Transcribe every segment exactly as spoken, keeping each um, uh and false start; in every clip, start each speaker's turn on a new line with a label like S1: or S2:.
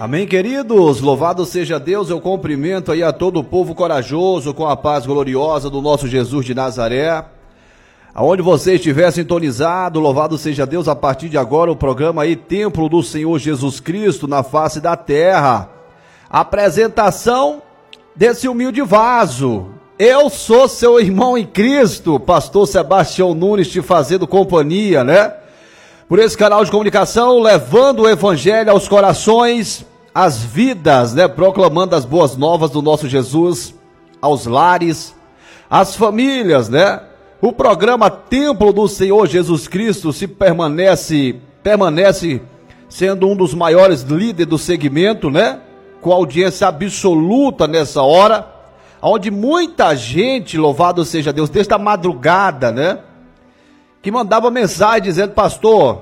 S1: Amém, queridos? Louvado seja Deus, eu cumprimento aí a todo o povo corajoso com a paz gloriosa do nosso Jesus de Nazaré. Aonde você estiver sintonizado, louvado seja Deus, a partir de agora o programa aí Templo do Senhor Jesus Cristo na face da terra. Apresentação desse humilde vaso. Eu sou seu irmão em Cristo, pastor Sebastião Nunes, te fazendo companhia, né? Por esse canal de comunicação, levando o evangelho aos corações, às vidas, né? Proclamando as boas novas do nosso Jesus, aos lares, às famílias, né? O programa Templo do Senhor Jesus Cristo se permanece, permanece sendo um dos maiores líderes do segmento, né? Com audiência absoluta nessa hora, onde muita gente, louvado seja Deus, desde a madrugada, né? Que mandava mensagem dizendo, pastor,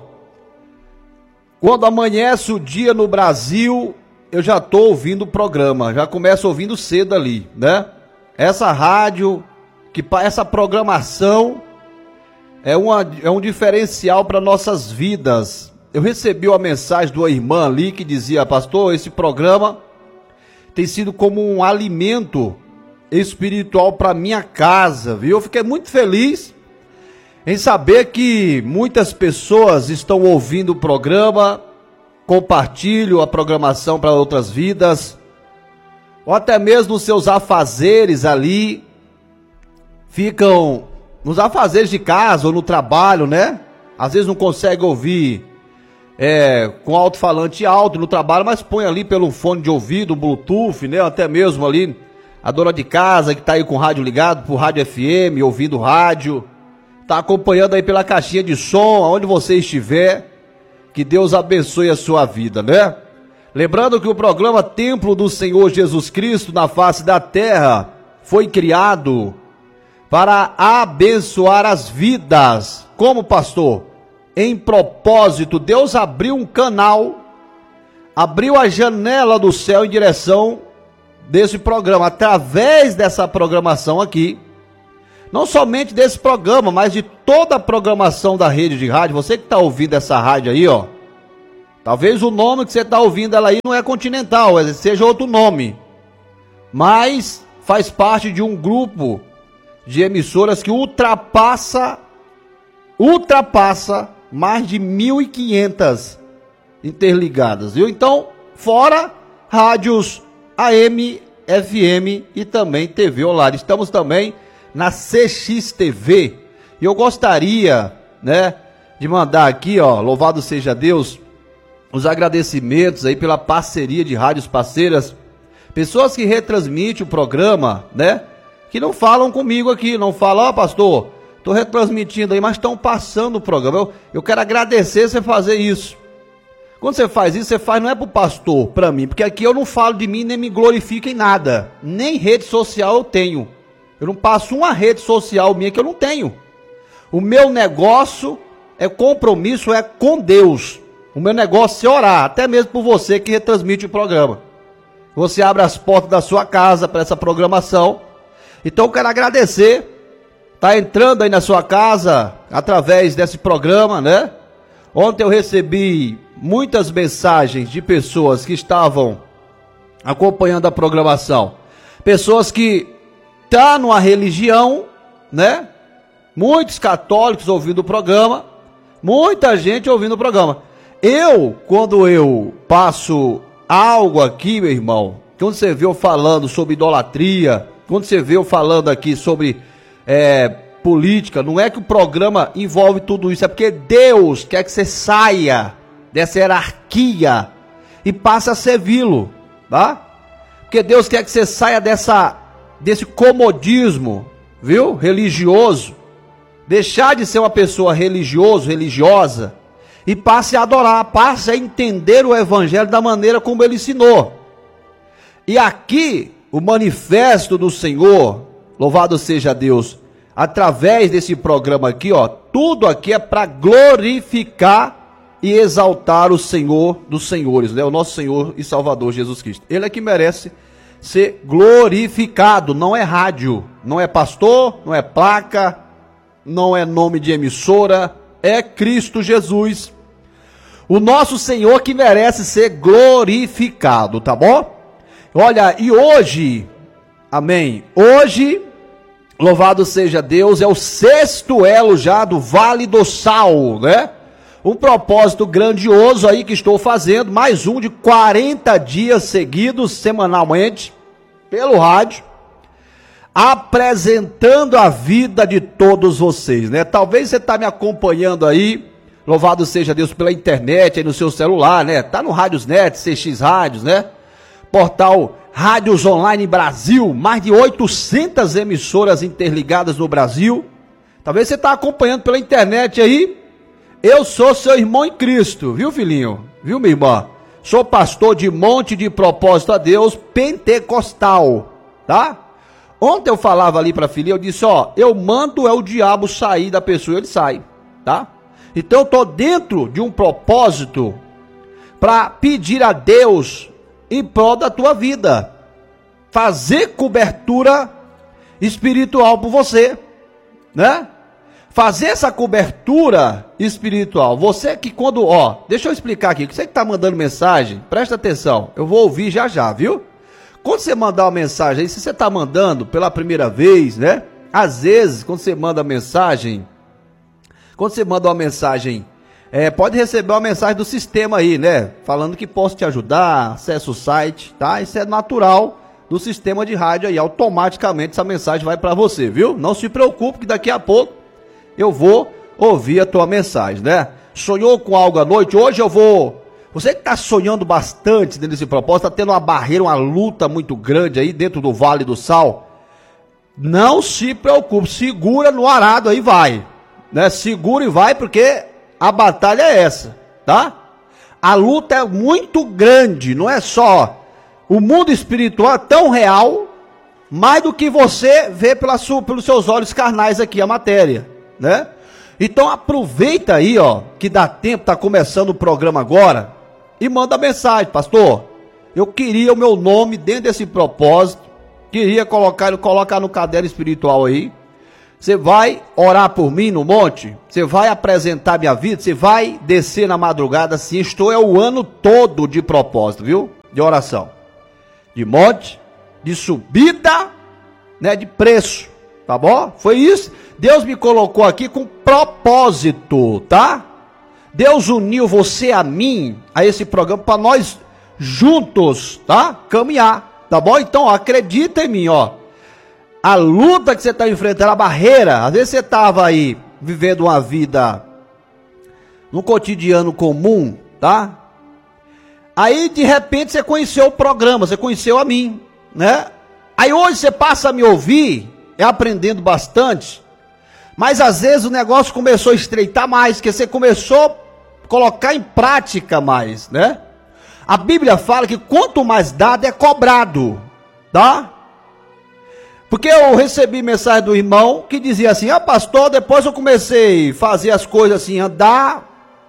S1: quando amanhece o dia no Brasil, eu já estou ouvindo o programa, já começo ouvindo cedo ali, né? Essa rádio, que essa programação é, uma, é um diferencial para nossas vidas. Eu recebi uma mensagem de uma irmã ali que dizia, pastor, esse programa tem sido como um alimento espiritual para minha casa, viu? Eu fiquei muito feliz em saber que muitas pessoas estão ouvindo o programa, compartilham a programação para outras vidas, ou até mesmo os seus afazeres ali, ficam nos afazeres de casa ou no trabalho, né? Às vezes não consegue ouvir é, com alto-falante alto no trabalho, mas põe ali pelo fone de ouvido, Bluetooth, né? Até mesmo ali a dona de casa que está aí com o rádio ligado, por rádio F M, ouvindo rádio, está acompanhando aí pela caixinha de som, aonde você estiver, que Deus abençoe a sua vida, né? Lembrando que o programa Templo do Senhor Jesus Cristo na face da terra foi criado para abençoar as vidas. Como, pastor? Em propósito, Deus abriu um canal, abriu a janela do céu em direção desse programa, através dessa programação aqui, não somente desse programa, mas de toda a programação da rede de rádio. Você que está ouvindo essa rádio aí, ó, talvez o nome que você está ouvindo ela aí não é Continental, seja outro nome, mas faz parte de um grupo de emissoras que ultrapassa, ultrapassa mais de mil e quinhentas interligadas, viu? Então, fora rádios A M, F M e também T V online. Estamos também na C X T V. E eu gostaria, né, de mandar aqui, ó, louvado seja Deus, os agradecimentos aí pela parceria de rádios parceiras, pessoas que retransmitem o programa, né, que não falam comigo aqui, não falam, ó, oh, pastor, tô retransmitindo aí, mas estão passando o programa. Eu, eu quero agradecer você fazer isso. Quando você faz isso, você faz não é pro pastor, pra mim, porque aqui eu não falo de mim, nem me glorifico em nada. Nem rede social eu tenho. Eu não passo uma rede social minha que eu não tenho. O meu negócio é compromisso, é com Deus. O meu negócio é orar, até mesmo por você que retransmite o programa. Você abre as portas da sua casa para essa programação. Então eu quero agradecer. Tá entrando aí na sua casa através desse programa, né? Ontem eu recebi muitas mensagens de pessoas que estavam acompanhando a programação. Pessoas que estão numa religião, né? Muitos católicos ouvindo o programa, muita gente ouvindo o programa. Eu, quando eu passo algo aqui, meu irmão, quando você vê eu falando sobre idolatria, quando você vê eu falando aqui sobre é, política, não é que o programa envolve tudo isso, é porque Deus quer que você saia dessa hierarquia e passe a servi-lo, tá? Porque Deus quer que você saia dessa, desse comodismo, viu? Religioso, deixar de ser uma pessoa religioso, religiosa, e passe a adorar, passe a entender o evangelho da maneira como ele ensinou. E aqui, o manifesto do Senhor, louvado seja Deus, através desse programa aqui, ó, tudo aqui é para glorificar e exaltar o Senhor dos senhores, né? O nosso Senhor e Salvador Jesus Cristo. Ele é que merece ser glorificado, não é rádio, não é pastor, não é placa, não é nome de emissora, é Cristo Jesus. O nosso Senhor que merece ser glorificado, tá bom? Olha, e hoje, amém, hoje, louvado seja Deus, é o sexto elo já do Vale do Sal, né? Um propósito grandioso aí que estou fazendo, mais um de quarenta dias seguidos, semanalmente, pelo rádio, apresentando a vida de todos vocês, né? Talvez você está me acompanhando aí, louvado seja Deus, pela internet, aí no seu celular, né? Tá no Rádiosnet, C X Rádios, né? Portal Rádios Online Brasil, mais de oitocentas emissoras interligadas no Brasil. Talvez você está acompanhando pela internet aí. Eu sou seu irmão em Cristo, viu, filhinho? Viu, minha irmã? Sou pastor de Monte de Propósito a Deus, pentecostal, tá? Ontem eu falava ali para a filhinha, eu disse, ó, eu mando é o diabo sair da pessoa, ele sai, tá? Então eu tô dentro de um propósito para pedir a Deus em prol da tua vida, fazer cobertura espiritual por você, né? Fazer essa cobertura espiritual. Você que quando, ó, deixa eu explicar aqui, você que tá mandando mensagem, presta atenção, eu vou ouvir já já, viu? Quando você mandar uma mensagem aí, se você tá mandando pela primeira vez, né? Às vezes, quando você manda mensagem, quando você manda uma mensagem, é, pode receber uma mensagem do sistema aí, né? Falando que posso te ajudar, acessa o site, tá? Isso é natural do sistema de rádio aí, automaticamente essa mensagem vai para você, viu? Não se preocupe que daqui a pouco eu vou ouvir a tua mensagem, né? Sonhou com algo à noite? Hoje eu vou... Você que está sonhando bastante dentro desse propósito, está tendo uma barreira, uma luta muito grande aí dentro do Vale do Sal, não se preocupe, segura no arado aí, vai, né? Segura e vai, porque a batalha é essa, tá? A luta é muito grande, não é só... O mundo espiritual é tão real, mais do que você vê pela sua, pelos seus olhos carnais aqui, a matéria, né? Então aproveita aí, ó, que dá tempo, tá começando o programa agora, e manda mensagem, pastor, eu queria o meu nome dentro desse propósito, queria colocar, colocar no caderno espiritual aí, você vai orar por mim no monte, você vai apresentar minha vida, você vai descer na madrugada, assim, estou é o ano todo de propósito, viu? De oração, de monte, de subida, né, de preço, tá bom? Foi isso, Deus me colocou aqui com propósito, tá? Deus uniu você a mim, a esse programa, para nós juntos, tá? Caminhar, tá bom? Então, ó, acredita em mim, ó. A luta que você está enfrentando, a barreira, às vezes você estava aí vivendo uma vida no cotidiano comum, tá? Aí, de repente, você conheceu o programa, você conheceu a mim, né? Aí hoje você passa a me ouvir, é aprendendo bastante, mas às vezes o negócio começou a estreitar mais, que você começou a colocar em prática mais, né? A Bíblia fala que quanto mais dado é cobrado, tá? Porque eu recebi mensagem do irmão que dizia assim, ah pastor, depois eu comecei a fazer as coisas assim, andar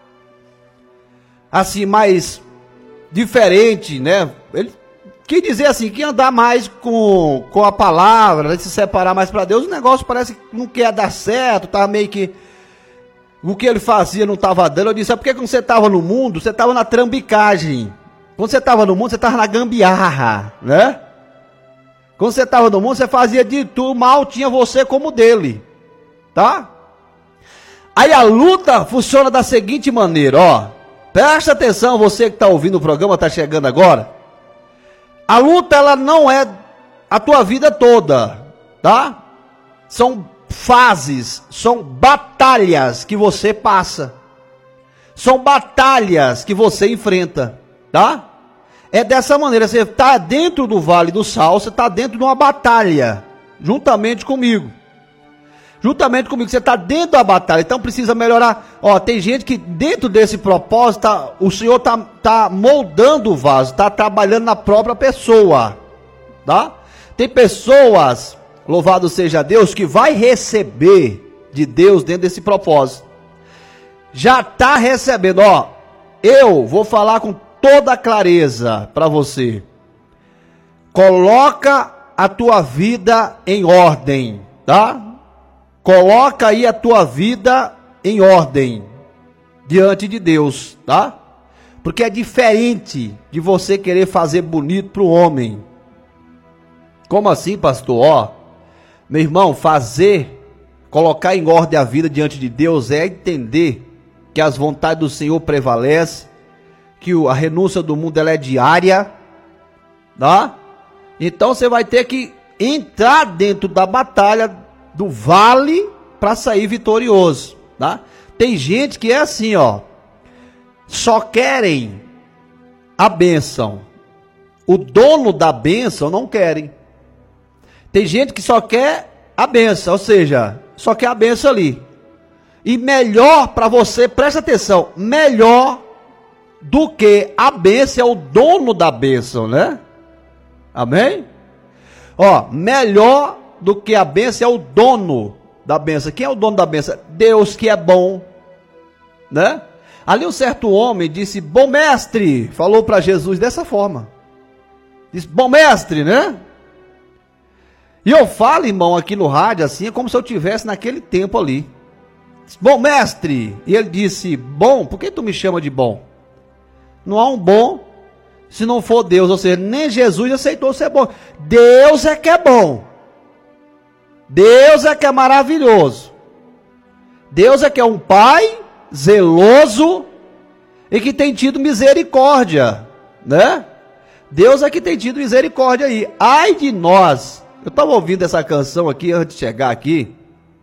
S1: assim mais diferente, né? Ele quis dizer assim, que andar mais com, com a palavra, se separar mais para Deus, o negócio parece que não quer dar certo, tá meio que... O que ele fazia não estava dando. Eu disse, é porque quando você estava no mundo, você estava na trambicagem. Quando você estava no mundo, você estava na gambiarra, né? Quando você estava no mundo, você fazia de tudo, mal tinha você como dele, tá? Aí a luta funciona da seguinte maneira, ó. Presta atenção, você que está ouvindo o programa, está chegando agora. A luta, ela não é a tua vida toda, tá? São fases, são batalhas que você passa. São batalhas que você enfrenta, tá? É dessa maneira, você está dentro do Vale do Sal, você está dentro de uma batalha, juntamente comigo. Juntamente comigo, você está dentro da batalha, então precisa melhorar. Ó, tem gente que dentro desse propósito, tá, o Senhor está tá moldando o vaso, está trabalhando na própria pessoa, tá? Tem pessoas, louvado seja Deus, que vai receber de Deus dentro desse propósito. Já está recebendo, ó, eu vou falar com toda clareza para você. Coloca a tua vida em ordem, tá? Coloca aí a tua vida em ordem diante de Deus, tá? Porque é diferente de você querer fazer bonito para o homem. Como assim, pastor? Ó, meu irmão, fazer, colocar em ordem a vida diante de Deus é entender que as vontades do Senhor prevalecem, que a renúncia do mundo ela é diária, tá? Então você vai ter que entrar dentro da batalha do vale para sair vitorioso, tá? Tem gente que é assim, ó, só querem a bênção, o dono da bênção não querem. Tem gente que só quer a bênção, ou seja, só quer a bênção ali. E melhor para você, presta atenção, melhor do que a bênção é o dono da bênção, né? Amém? Ó, melhor do que a bênção é o dono da bênção. Quem é o dono da bênção? Deus, que é bom, né? Ali um certo homem disse, bom mestre, falou para Jesus dessa forma. Disse, bom mestre, né? E eu falo, irmão, aqui no rádio, assim, é como se eu estivesse naquele tempo ali. Disse, bom mestre, e ele disse, bom, por que tu me chama de bom? Não há um bom se não for Deus, ou seja, nem Jesus aceitou ser bom. Deus é que é bom. Deus é que é maravilhoso. Deus é que é um pai zeloso e que tem tido misericórdia, né? Deus é que tem tido misericórdia aí. Ai de nós. Eu estava ouvindo essa canção aqui antes de chegar aqui,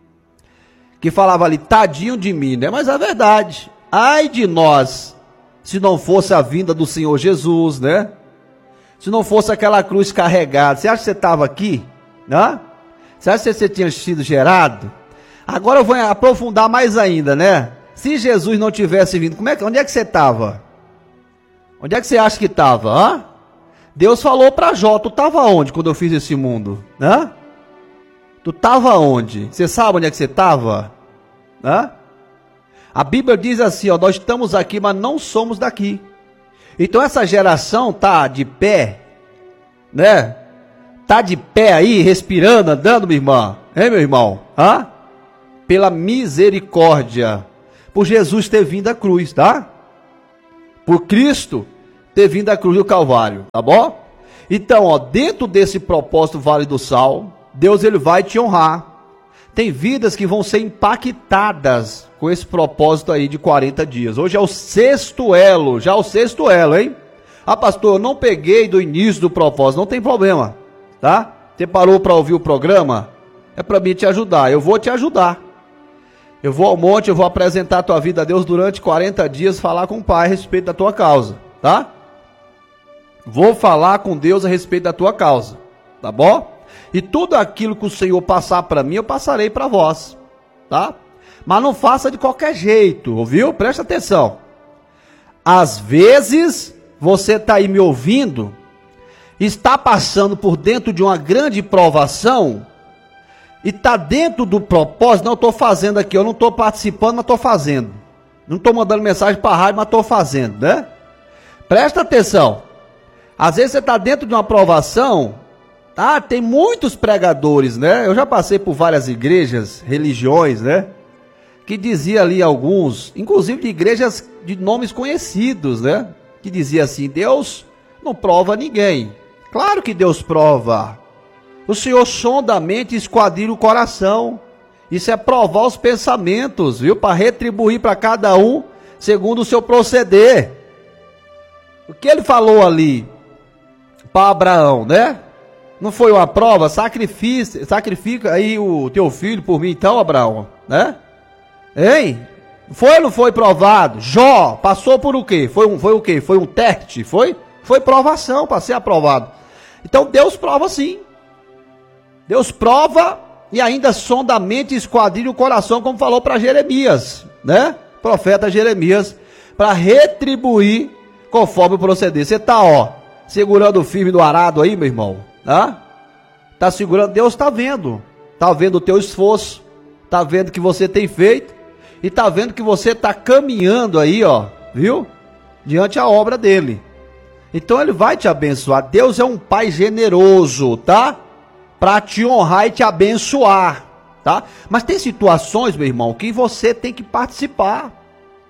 S1: que falava ali, tadinho de mim, né? Mas é verdade. Ai de nós, se não fosse a vinda do Senhor Jesus, né? Se não fosse aquela cruz carregada. Você acha que você estava aqui? Né? Você acha que você tinha sido gerado? Agora eu vou aprofundar mais ainda, né? Se Jesus não tivesse vindo, como é que, onde é que você estava? Onde é que você acha que estava? Hã? Deus falou para Jó, tu estava onde quando eu fiz esse mundo? Hã? Tu estava onde? Você sabe onde é que você estava? Hã? A Bíblia diz assim, ó, nós estamos aqui, mas não somos daqui. Então essa geração tá de pé, né? Tá de pé aí, respirando, andando, minha irmã. Hein, meu irmão? Hã? Pela misericórdia. Por Jesus ter vindo à cruz, tá? Por Cristo ter vindo à cruz do Calvário, tá bom? Então, ó, dentro desse propósito Vale do Sal, Deus ele vai te honrar. Tem vidas que vão ser impactadas com esse propósito aí de quarenta dias. Hoje é o sexto elo, já o sexto elo, hein? Ah, pastor, eu não peguei do início do propósito, não tem problema, tá? Você parou para ouvir o programa? É para mim te ajudar, eu vou te ajudar. Eu vou ao monte, eu vou apresentar a tua vida a Deus durante quarenta dias, falar com o Pai a respeito da tua causa, tá? Vou falar com Deus a respeito da tua causa, tá bom? E tudo aquilo que o Senhor passar para mim, eu passarei para vós, tá? Mas não faça de qualquer jeito, ouviu? Presta atenção. Às vezes, você está aí me ouvindo, está passando por dentro de uma grande provação, e está dentro do propósito, não estou fazendo aqui, eu não estou participando, mas estou fazendo. Não estou mandando mensagem para a rádio, mas estou fazendo, né? Presta atenção. Às vezes você está dentro de uma provação, ah, tem muitos pregadores, né? Eu já passei por várias igrejas, religiões, né? Que dizia ali alguns, inclusive de igrejas de nomes conhecidos, né? Que dizia assim, Deus não prova ninguém. Claro que Deus prova. O Senhor sonda a mente e esquadrilha o coração. Isso é provar os pensamentos, viu? Para retribuir para cada um segundo o seu proceder. O que ele falou ali para Abraão, né? Não foi uma prova? Sacrifica, sacrifica aí o teu filho por mim então, Abraão, né? Hein? Foi ou não foi provado? Jó passou por o quê? Foi um, foi o quê? Foi um teste? Foi? Foi provação para ser aprovado. Então Deus prova sim. Deus prova e ainda sonda a mente e esquadrilha o coração, como falou para Jeremias, né? Profeta Jeremias, para retribuir conforme o proceder. Você está, ó, segurando o firme do arado aí, meu irmão, tá? Tá segurando, Deus está vendo, tá vendo o teu esforço, tá vendo o que você tem feito e tá vendo que você está caminhando aí, ó, viu? Diante a obra dele. Então ele vai te abençoar. Deus é um pai generoso, tá? Para te honrar e te abençoar, tá? Mas tem situações, meu irmão, que você tem que participar.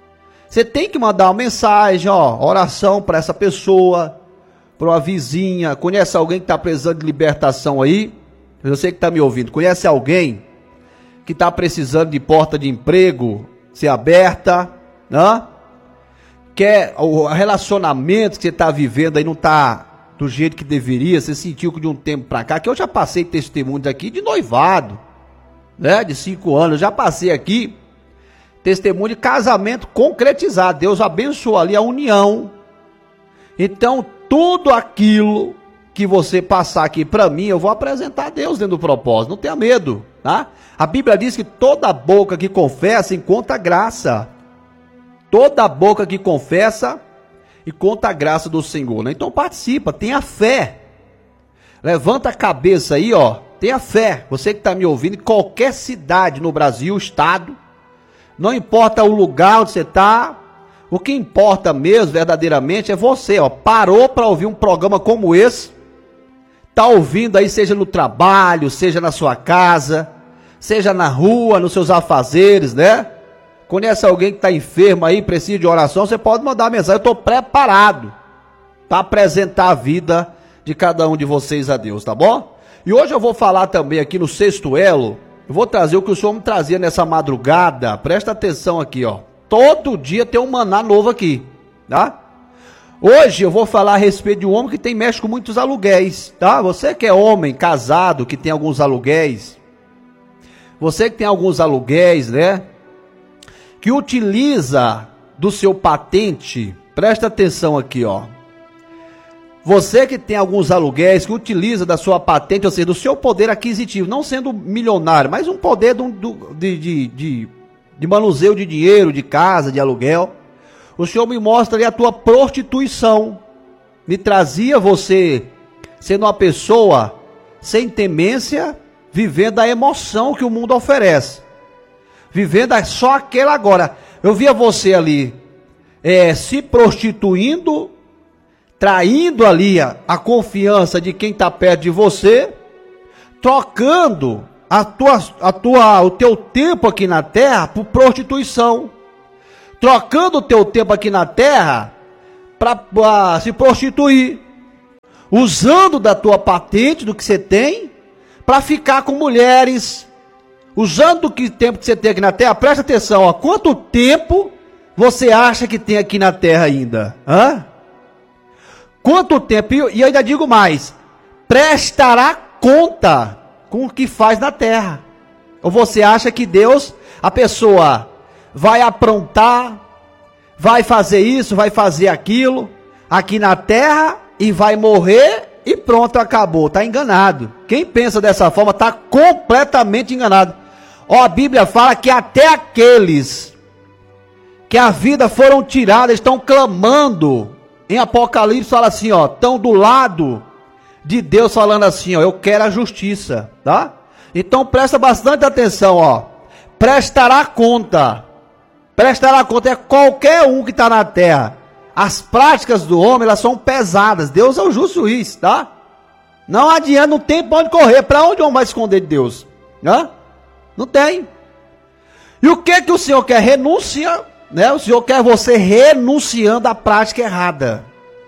S1: Você tem que mandar uma mensagem, ó, oração para essa pessoa, para uma vizinha. Conhece alguém que está precisando de libertação aí? Eu sei que está me ouvindo. Conhece alguém que está precisando de porta de emprego ser aberta, né? Quer o relacionamento que você está vivendo aí não está do jeito que deveria, você sentiu que de um tempo para cá, que eu já passei testemunhos aqui de noivado, né? De cinco anos, eu já passei aqui testemunho de casamento concretizado. Deus abençoou ali a união. Então, tudo aquilo que você passar aqui para mim, eu vou apresentar a Deus dentro do propósito. Não tenha medo, tá? A Bíblia diz que toda boca que confessa encontra graça. Toda boca que confessa encontra a graça do Senhor, né? Então participa, tenha fé. Levanta a cabeça aí, ó. Tenha fé. Você que está me ouvindo, em qualquer cidade no Brasil, estado, não importa o lugar onde você está, o que importa mesmo, verdadeiramente, é você, ó. Parou para ouvir um programa como esse, tá ouvindo aí, seja no trabalho, seja na sua casa, seja na rua, nos seus afazeres, né? Conhece alguém que está enfermo aí, precisa de oração, você pode mandar uma mensagem. Eu estou preparado para apresentar a vida de cada um de vocês a Deus, tá bom? E hoje eu vou falar também aqui no Sexto Elo. Eu vou trazer o que o Senhor me trazia nessa madrugada. Presta atenção aqui, ó. Todo dia tem um maná novo aqui, tá? Hoje eu vou falar a respeito de um homem que tem mexe com muitos aluguéis, tá? Você que é homem, casado, que tem alguns aluguéis. Você que tem alguns aluguéis, né? Que utiliza do seu patente. Presta atenção aqui, ó. Você que tem alguns aluguéis, que utiliza da sua patente, ou seja, do seu poder aquisitivo, não sendo milionário, mas um poder de, de, de, de, de manuseio de dinheiro, de casa, de aluguel. O Senhor me mostra ali a tua prostituição. Me trazia você sendo uma pessoa sem temência, vivendo a emoção que o mundo oferece. Vivendo só aquela agora. Eu via você ali é, se prostituindo, traindo ali a, a confiança de quem está perto de você, trocando a tua, a tua, o teu tempo aqui na terra por prostituição, trocando o teu tempo aqui na terra para se prostituir, usando da tua patente, do que você tem, para ficar com mulheres, usando o que tempo que você tem aqui na terra. Presta atenção, ó, quanto tempo você acha que tem aqui na terra ainda? Hã? Quanto tempo? E eu ainda digo mais, prestará conta com o que faz na terra. Ou você acha que Deus, a pessoa vai aprontar, vai fazer isso, vai fazer aquilo, aqui na terra, e vai morrer e pronto, acabou. Está enganado. Quem pensa dessa forma está completamente enganado. Ó, a Bíblia fala que até aqueles que a vida foram tiradas estão clamando. Em Apocalipse fala assim, ó, estão do lado de Deus falando assim, ó, eu quero a justiça, tá? Então presta bastante atenção, ó. Prestará conta. Prestará conta é qualquer um que está na terra. As práticas do homem, elas são pesadas. Deus é o justo juiz, tá? Não adianta, não tem pra onde correr. Para onde o homem vai esconder de Deus? Hã? Não tem. E o que que o Senhor quer? Renúncia, né? O Senhor quer você renunciando à prática errada.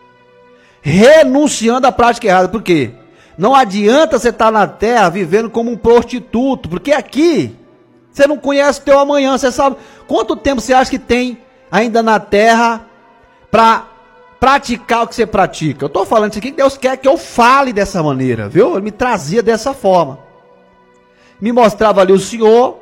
S1: Renunciando à prática errada. Por quê? Não adianta você estar na terra vivendo como um prostituto, porque aqui você não conhece o teu amanhã. Você sabe quanto tempo você acha que tem ainda na terra para praticar o que você pratica? Eu estou falando isso aqui que Deus quer que eu fale dessa maneira, viu? Ele me trazia dessa forma. Me mostrava ali o Senhor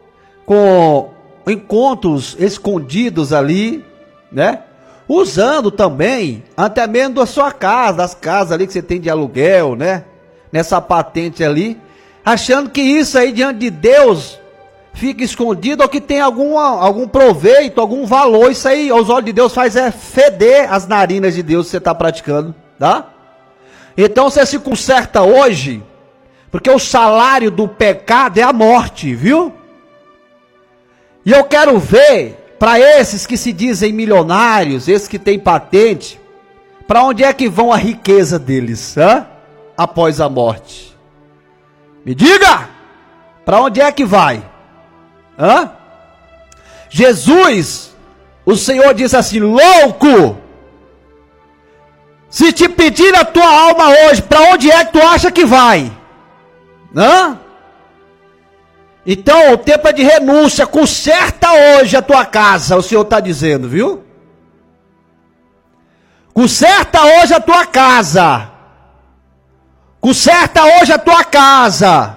S1: com encontros escondidos ali, né? Usando também, até mesmo da sua casa, das casas ali que você tem de aluguel, né? Nessa patente ali, achando que isso aí diante de Deus fica escondido ou que tem algum, algum proveito, algum valor. Isso aí aos olhos de Deus faz é feder as narinas de Deus que você está praticando, tá? Então você se conserta hoje, porque o salário do pecado é a morte, viu? E eu quero ver, para esses que se dizem milionários, esses que têm patente, para onde é que vão a riqueza deles, hã? Após a morte? Me diga! Para onde é que vai? Hã? Jesus, O Senhor diz assim: louco! Se te pedir a tua alma hoje, para onde é que tu acha que vai? Hã? Então o tempo é de renúncia. Conserta hoje a tua casa, o Senhor está dizendo, viu? Conserta hoje a tua casa. Conserta hoje a tua casa.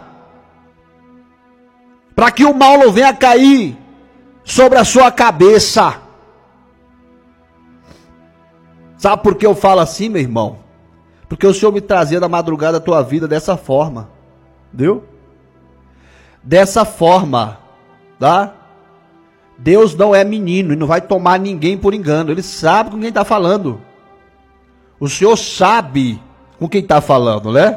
S1: Para que o mal não venha cair sobre a sua cabeça. Sabe por que eu falo assim, meu irmão? Porque o Senhor me trazia da madrugada a tua vida dessa forma. Viu? Dessa forma. Tá? Deus não é menino e não vai tomar ninguém por engano. Ele sabe com quem está falando. O Senhor sabe com quem está falando, né?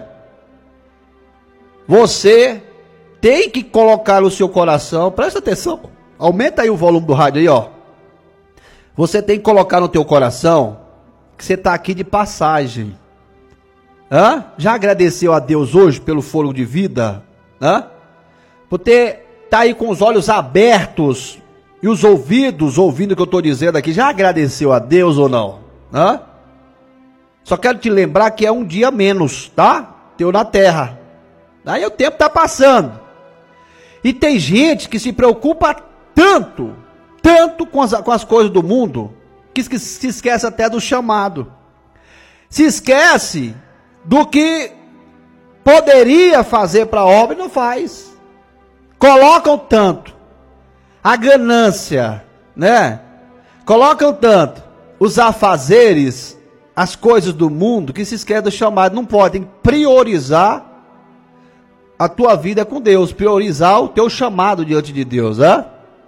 S1: Você tem que colocar no seu coração, presta atenção, aumenta aí o volume do rádio aí, ó. Você tem que colocar no teu coração que você está aqui de passagem. Hã? Já agradeceu a Deus hoje pelo fôlego de vida? Hã? Por ter, tá aí com os olhos abertos e os ouvidos ouvindo o que eu estou dizendo aqui, já agradeceu a Deus ou não? Hã? Só quero te lembrar que é um dia menos, tá? Teu na terra. Aí o tempo está passando. E tem gente que se preocupa tanto, tanto com as, com as coisas do mundo, que se esquece até do chamado. Se esquece do que poderia fazer para a obra e não faz. Colocam tanto a ganância, né? Colocam tanto os afazeres, as coisas do mundo, que se esquece do chamado. Não podem priorizar a tua vida com Deus, priorizar o teu chamado diante de Deus, né?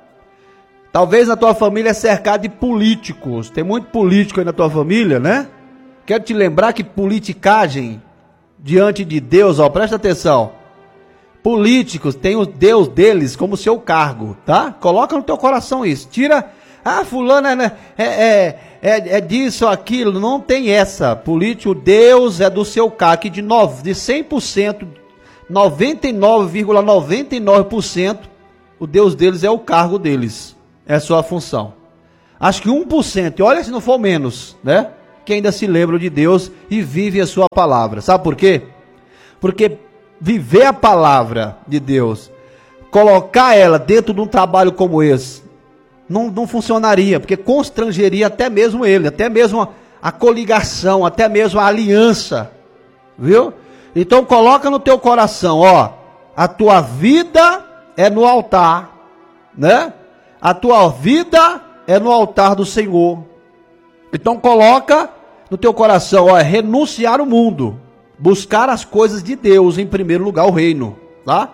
S1: Talvez na tua família é cercado de políticos, tem muito político aí na tua família, né? Quero te lembrar que politicagem diante de Deus, ó, presta atenção. Políticos têm o Deus deles como seu cargo, tá? Coloca no teu coração isso. Tira, ah, fulano é, é, é, é, é disso ou aquilo, não tem essa. Político, Deus é do seu cargo, que de, nove, de cem por cento, noventa e nove vírgula noventa e nove por cento, o Deus deles é o cargo deles, é a sua função. Acho que um por cento, e olha se não for menos, né? Que ainda se lembram de Deus e vive a sua palavra. Sabe por quê? Porque viver a palavra de Deus, colocar ela dentro de um trabalho como esse, não, não funcionaria, porque constrangeria até mesmo ele, até mesmo a, a coligação, até mesmo a aliança, viu? Então coloca no teu coração, ó, a tua vida é no altar, né? A tua vida é no altar do Senhor. Então coloca no teu coração, ó, é renunciar o mundo, buscar as coisas de Deus em primeiro lugar, o reino, tá?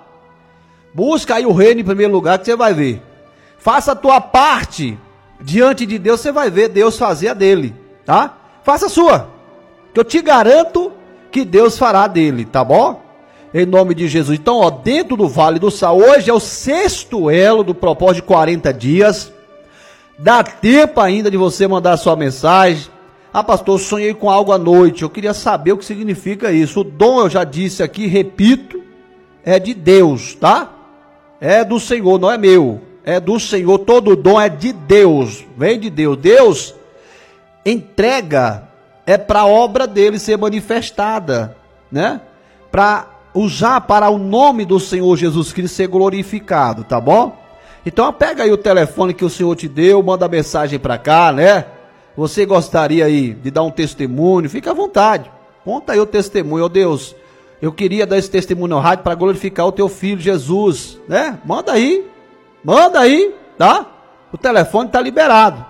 S1: Busca aí o reino em primeiro lugar que você vai ver. Faça a tua parte diante de Deus, você vai ver Deus fazer a dele, tá? Faça a sua, que eu te garanto que Deus fará dele, tá bom? Em nome de Jesus. Então, ó, dentro do Vale do Sal, hoje é o sexto elo do propósito de quarenta dias. Dá tempo ainda de você mandar a sua mensagem. Ah, pastor, eu sonhei com algo à noite. Eu queria saber o que significa isso. O dom, eu já disse aqui, repito, é de Deus, tá? É do Senhor, não é meu. É do Senhor, todo dom é de Deus. Vem de Deus. Deus entrega, é para a obra dele ser manifestada, né? Para usar para o nome do Senhor Jesus Cristo ser glorificado, tá bom? Então pega aí o telefone que o Senhor te deu, manda mensagem para cá, né? Você gostaria aí de dar um testemunho? Fica à vontade. Conta aí o testemunho. Ó Deus, eu queria dar esse testemunho no rádio para glorificar o teu filho Jesus, né? Manda aí. Manda aí, tá? O telefone tá liberado.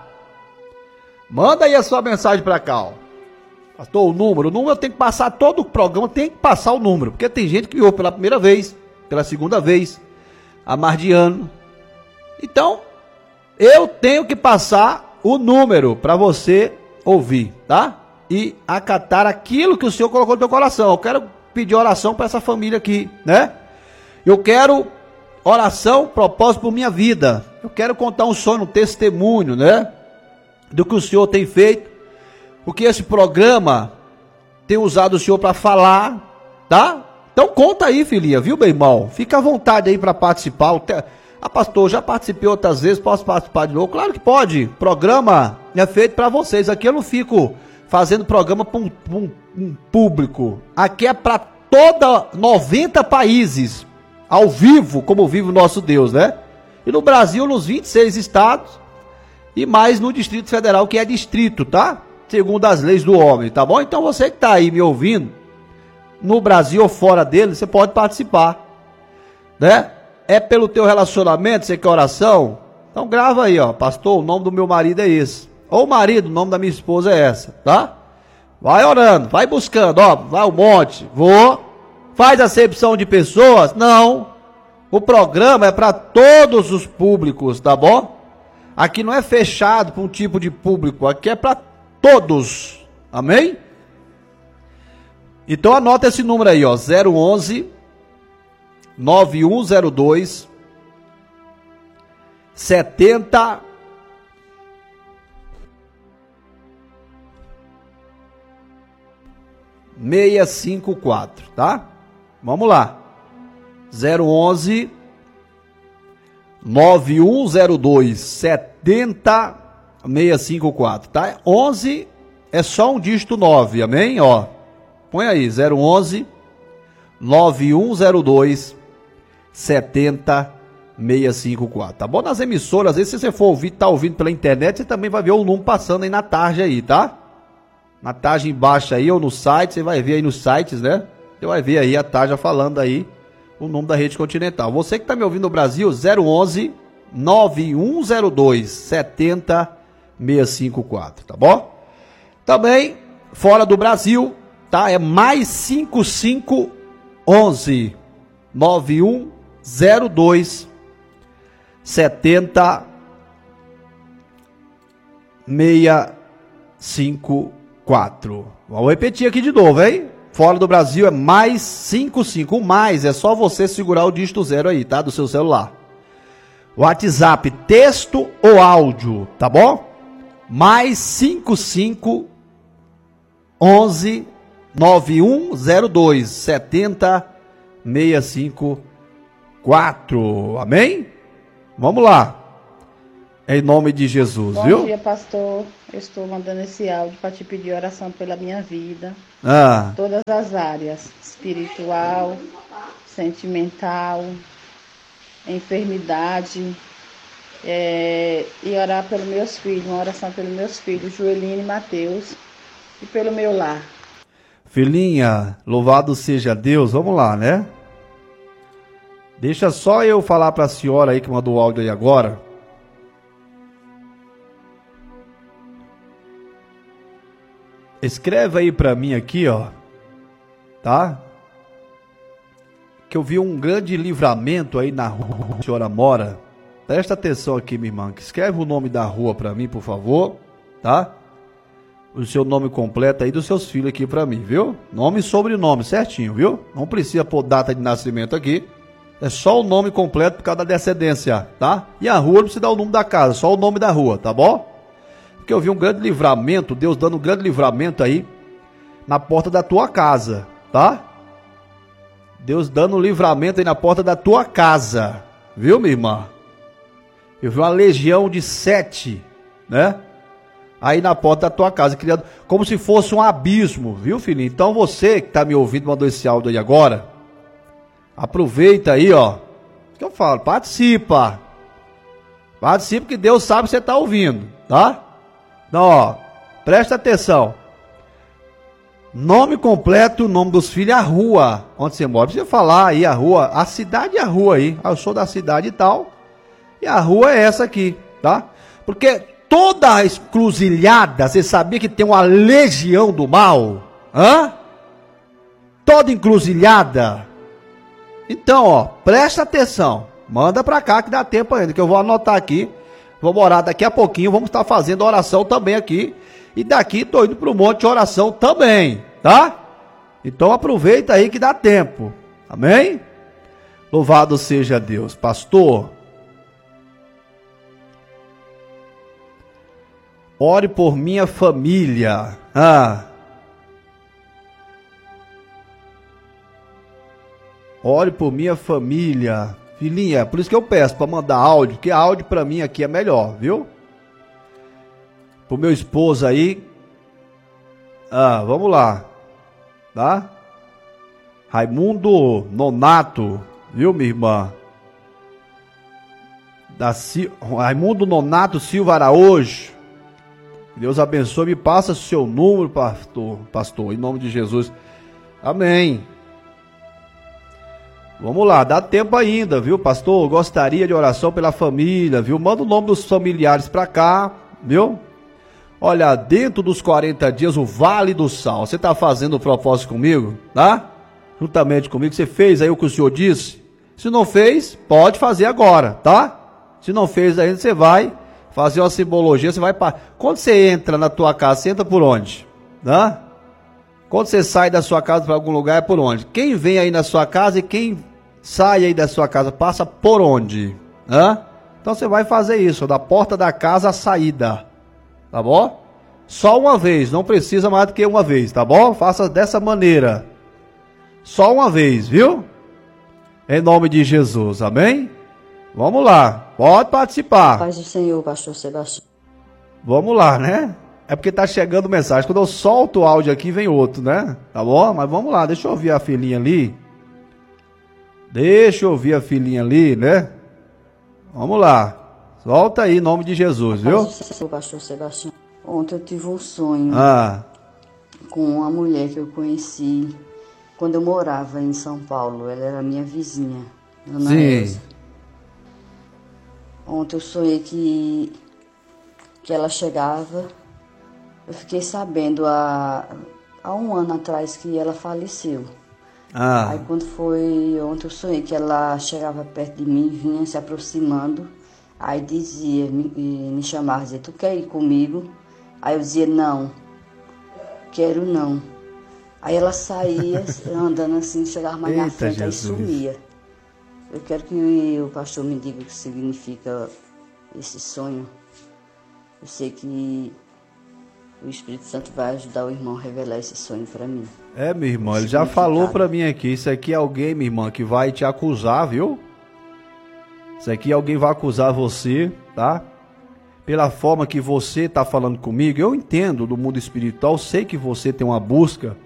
S1: Manda aí a sua mensagem para cá, ó. Pastor, o número, o número eu tenho que passar todo o programa, tem que passar o número, porque tem gente que me ouve pela primeira vez, pela segunda vez, há mais de ano. Então, eu tenho que passar o número para você ouvir, tá? E acatar aquilo que o Senhor colocou no teu coração. Eu quero pedir oração para essa família aqui, né? Eu quero oração, propósito por minha vida. Eu quero contar um sonho, um testemunho, né? Do que o Senhor tem feito. Porque esse programa tem usado o Senhor para falar, tá? Então conta aí, filhinha, viu, meu irmão? Fica à vontade aí para participar. Ah, pastor, já participei outras vezes, posso participar de novo? Claro que pode. Programa é feito para vocês. Aqui eu não fico fazendo programa para um, um, um público. Aqui é para toda noventa países, ao vivo, como vive o nosso Deus, né? E no Brasil, nos vinte e seis estados, e mais no Distrito Federal, que é distrito, tá? Segundo as leis do homem, tá bom? Então você que tá aí me ouvindo, no Brasil ou fora dele, você pode participar, né? É pelo teu relacionamento, você quer oração? Então grava aí, ó, pastor, o nome do meu marido é esse. Ou marido, o nome da minha esposa é essa, tá? Vai orando, vai buscando, ó, vai um monte, vou. Faz acepção de pessoas? Não. O programa é para todos os públicos, tá bom? Aqui não é fechado para um tipo de público, aqui é para todos, amém? Então anota esse número aí, ó, zero onze, nove um zero dois, setenta seiscentos e cinquenta e quatro, tá? Vamos lá. zero onze, nove um zero dois, setenta seiscentos e cinquenta e quatro, tá? onze é só um dígito nove, amém? Ó, põe aí, zero onze, nove um zero dois, setenta seiscentos e cinquenta e quatro, tá bom? Nas emissoras, às vezes se você for ouvir, tá ouvindo pela internet, você também vai ver o número passando aí na tarde aí, tá? Na tarde embaixo aí, ou no site, você vai ver aí nos sites, né? Você vai ver aí a tarja falando aí o nome da Rede Continental. Você que tá me ouvindo no Brasil, zero onze, nove um zero dois, setenta seiscentos e cinquenta e quatro, tá bom? Também, fora do Brasil, tá? É mais cinquenta e cinco, onze, nove um zero dois, setenta seiscentos e cinquenta e quatro. Vamos repetir aqui de novo, hein? Fora do Brasil é mais cinquenta e cinco. O mais é só você segurar o dígito zero aí, tá? Do seu celular. WhatsApp, texto ou áudio, tá bom? Mais cinquenta e cinco, onze, nove um zero dois, setenta seiscentos e cinquenta e quatro. Amém? Vamos lá. Em nome de Jesus,
S2: Bom
S1: viu?
S2: Bom dia, pastor. Eu estou mandando esse áudio para te pedir oração pela minha vida.
S1: Ah.
S2: Todas as áreas. Espiritual, sentimental, enfermidade. É, e orar pelos meus filhos. Uma oração pelos meus filhos, Joeline e Mateus. E pelo meu lar.
S1: Filhinha, louvado seja Deus. Vamos lá, né? Deixa só eu falar para a senhora aí que mandou o áudio aí agora. Escreve aí para mim aqui, ó, tá? Que eu vi um grande livramento aí na rua que a senhora mora. Presta atenção aqui, minha irmã. Escreve o nome da rua para mim, por favor, tá? O seu nome completo aí dos seus filhos aqui para mim, viu? Nome e sobrenome, certinho, viu? Não precisa pôr data de nascimento aqui. É só o nome completo por causa da descendência, tá? E a rua não precisa dar o nome da casa, só o nome da rua, tá bom? Porque eu vi um grande livramento, Deus dando um grande livramento aí na porta da tua casa, tá? Deus dando um livramento aí na porta da tua casa, viu, minha irmã? Eu vi uma legião de sete, né? Aí na porta da tua casa, criando como se fosse um abismo, viu, filhinho? Então você que tá me ouvindo, mandou esse áudio aí agora, aproveita aí, ó, o que eu falo, participa, participa que Deus sabe que você tá ouvindo, tá? Então, ó, presta atenção. Nome completo, nome dos filhos, a rua onde você mora. Precisa falar aí a rua, a cidade e a rua aí. Ah, eu sou da cidade e tal. E a rua é essa aqui, tá? Porque toda encruzilhada, você sabia que tem uma legião do mal? Hã? Toda encruzilhada. Então, ó, presta atenção. Manda pra cá que dá tempo ainda, que eu vou anotar aqui. Vamos orar daqui a pouquinho, vamos estar fazendo oração também aqui. E daqui estou indo para o monte de oração também, tá? Então aproveita aí que dá tempo, amém? Louvado seja Deus. Pastor, ore por minha família. Ah. Ore por minha família. Filhinha, por isso que eu peço para mandar áudio, porque áudio para mim aqui é melhor, viu? Pro meu esposo aí. Ah, vamos lá. Tá? Raimundo Nonato, viu, minha irmã? Da Sil... Raimundo Nonato Silva Araújo. Deus abençoe, me passa o seu número, pastor, pastor, em nome de Jesus. Amém. Vamos lá, dá tempo ainda, viu, pastor? Gostaria de oração pela família, viu? Manda o nome dos familiares pra cá, viu? Olha, dentro dos quarenta dias, o Vale do Sal. Você tá fazendo o propósito comigo, tá? Juntamente comigo, você fez aí o que o senhor disse? Se não fez, pode fazer agora, tá? Se não fez ainda, você vai fazer uma simbologia, você vai para... Quando você entra na tua casa, você entra por onde? Tá? Quando você sai da sua casa para algum lugar, é por onde? Quem vem aí na sua casa e quem sai aí da sua casa, passa por onde? Hã? Então você vai fazer isso, da porta da casa à saída. Tá bom? Só uma vez, não precisa mais do que uma vez, tá bom? Faça dessa maneira. Só uma vez, viu? Em nome de Jesus, amém? Vamos lá, pode participar.
S3: Paz do Senhor, pastor Sebastião.
S1: Vamos lá, né? É porque tá chegando mensagem. Quando eu solto o áudio aqui, vem outro, né? Tá bom? Mas vamos lá, deixa eu ouvir a filhinha ali. Deixa eu ouvir a filhinha ali, né? Vamos lá. Solta aí, em nome de Jesus, viu?
S3: Paz do Senhor, pastor Sebastião. Ontem eu tive um sonho
S1: Ah,
S3: com uma mulher que eu conheci quando eu morava em São Paulo. Ela era minha vizinha, dona
S1: sim.
S3: Elza. Ontem eu sonhei que, que ela chegava. Eu fiquei sabendo há, há um ano atrás que ela faleceu.
S1: Ah,
S3: Aí quando foi ontem eu sonhei que ela chegava perto de mim, vinha se aproximando. Aí dizia, me, me chamava, dizia, tu quer ir comigo? Aí eu dizia, não, quero não. Aí ela saía andando assim, chegava mais na
S1: Eita,
S3: frente,
S1: Jesus.
S3: aí sumia. Eu quero que o pastor me diga o que significa esse sonho. Eu sei que o Espírito Santo vai ajudar o irmão a revelar esse sonho para mim.
S1: é, minha irmã, ele já falou pra mim aqui. Isso aqui é alguém, minha irmã, que vai te acusar, viu? Isso aqui alguém vai acusar você, tá? Pela forma que você tá falando comigo. Eu entendo do mundo espiritual, sei que você tem uma busca.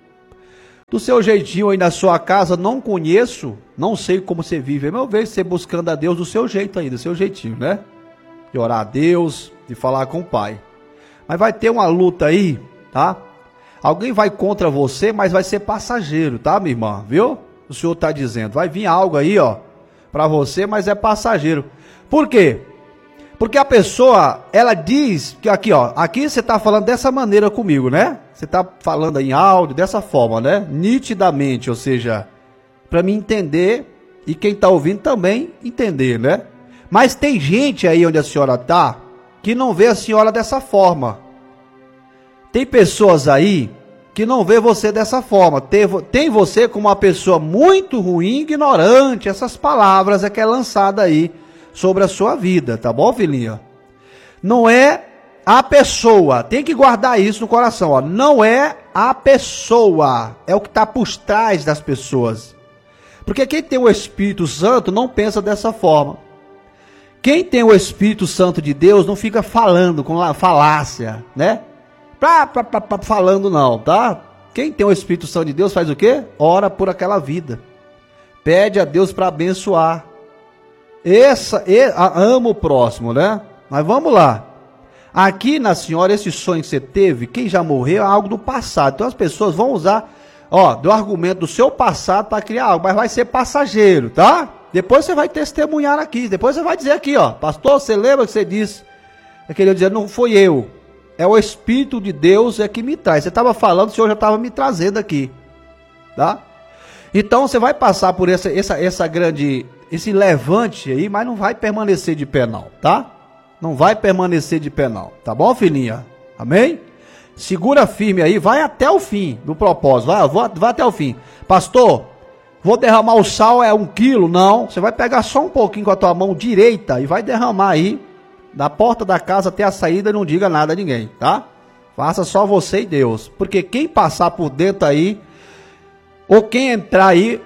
S1: Do seu jeitinho aí na sua casa, não conheço, não sei como você vive. Eu vejo você buscando a Deus do seu jeito aí, do seu jeitinho, né? De orar a Deus, de falar com o Pai. Mas vai ter uma luta aí, tá? Alguém vai contra você, mas vai ser passageiro, tá, minha irmã? Viu? O Senhor tá dizendo. Vai vir algo aí, ó, pra você, mas é passageiro. Por quê? Porque a pessoa, ela diz que aqui, ó, aqui você tá falando dessa maneira comigo, né? Você tá falando em áudio dessa forma, né? Nitidamente, ou seja, para mim entender e quem tá ouvindo também entender, né? Mas tem gente aí onde a senhora tá que não vê a senhora dessa forma. Tem pessoas aí que não vê você dessa forma. Tem, tem você como uma pessoa muito ruim, ignorante. Essas palavras é que é lançada aí sobre a sua vida, tá bom, filhinha? Não é a pessoa, tem que guardar isso no coração, ó. Não é a pessoa, é o que está por trás das pessoas. Porque quem tem o Espírito Santo não pensa dessa forma. Quem tem o Espírito Santo de Deus não fica falando com falácia, né? Pra, pra, pra, pra, falando não, tá? Quem tem o Espírito Santo de Deus faz o quê? Ora por aquela vida. Pede a Deus para abençoar. Essa, ama o próximo, né? Mas vamos lá. Aqui na senhora, esse sonho que você teve, quem já morreu é algo do passado. Então as pessoas vão usar, ó, do argumento do seu passado para criar algo, mas vai ser passageiro, tá? Depois você vai testemunhar aqui, depois você vai dizer aqui, ó, pastor, você lembra que você disse? Aquele dizer, não foi eu, é o Espírito de Deus é que me traz. Você estava falando, o Senhor já estava me trazendo aqui, tá? Então você vai passar por essa, essa, essa grande, esse levante aí, mas não vai permanecer de pé não, tá? Não vai permanecer de pé não, tá bom, filhinha? Amém? Segura firme aí, vai até o fim do propósito, vai, vai, vai até o fim. Pastor, vou derramar o sal, é um quilo? Não, você vai pegar só um pouquinho com a tua mão direita e vai derramar aí, da porta da casa até a saída, não diga nada a ninguém, tá? Faça só você e Deus, porque quem passar por dentro aí, ou quem entrar aí,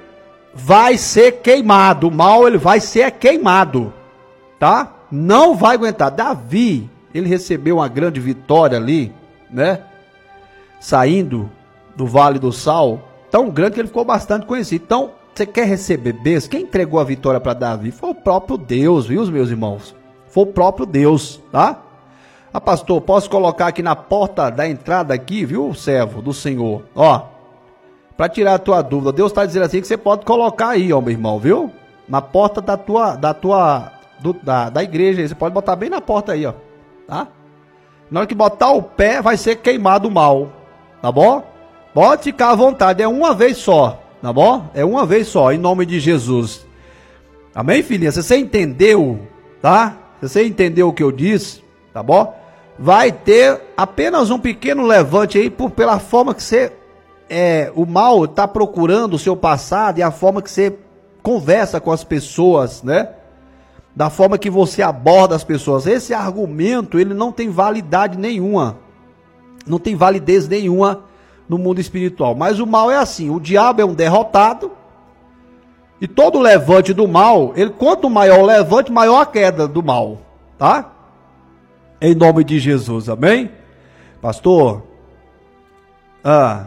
S1: vai ser queimado. O mal, ele vai ser queimado, tá? Não vai aguentar. Davi, ele recebeu uma grande vitória ali, né? Saindo do Vale do Sal, tão grande que ele ficou bastante conhecido. Então, você quer receber bênção? Quem entregou a vitória para Davi foi o próprio Deus, viu, meus irmãos? Foi o próprio Deus, tá? Ah, pastor, posso colocar aqui na porta da entrada aqui, viu, servo do Senhor? Ó, para tirar a tua dúvida, Deus está dizendo assim que você pode colocar aí, ó, meu irmão, viu? Na porta da tua, da tua, do, da, da igreja, você pode botar bem na porta aí, ó, tá? Na hora que botar o pé, vai ser queimado o mal, tá bom? Pode ficar à vontade, é uma vez só, tá bom? É uma vez só, em nome de Jesus. Amém, filhinha? Se você entendeu, tá? Se você entendeu o que eu disse, tá bom? Vai ter apenas um pequeno levante aí por, pela forma que você, é, o mal está procurando o seu passado e a forma que você conversa com as pessoas, né? Da forma que você aborda as pessoas. Esse argumento, ele não tem validade nenhuma. Não tem validez nenhuma no mundo espiritual. Mas o mal é assim, o diabo é um derrotado. E todo levante do mal, ele, quanto maior o levante, maior a queda do mal, tá? Em nome de Jesus, amém? Pastor? Ah.